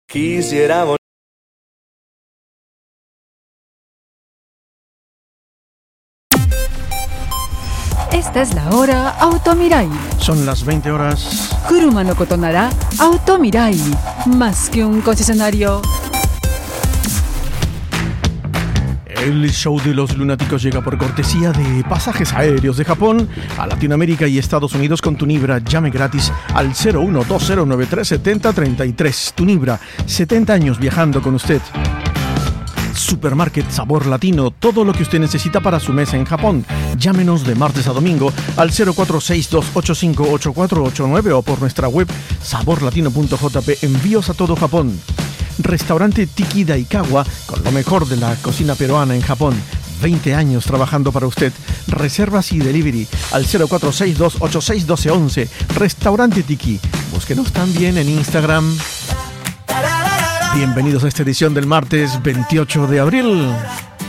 Quisiéramos. Esta es la hora Automirai. Son las 20 horas. Kuruma no koto nara Automirai. Más que un concesionario. El show de los lunáticos llega por cortesía de Pasajes Aéreos de Japón a Latinoamérica y Estados Unidos con Tunibra. Llame gratis al 0120937033. Tunibra, 70 años viajando con usted. Supermarket Sabor Latino, todo lo que usted necesita para su mesa en Japón. Llámenos de martes a domingo al 0462858489 o por nuestra web saborlatino.jp. Envíos a todo Japón. Restaurante Tiki Daikawa, con lo mejor de la cocina peruana en Japón. 20 años trabajando para usted. Reservas y delivery al 0462861211. Restaurante Tiki. Búsquenos también en Instagram. Bienvenidos a esta edición del martes 28 de abril.